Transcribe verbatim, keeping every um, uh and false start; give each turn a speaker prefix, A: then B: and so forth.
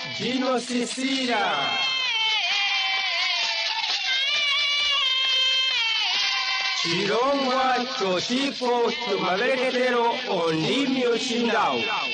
A: Gino Sicilia. Chirongwa Chosipo Tumareketero on Limio Shindao.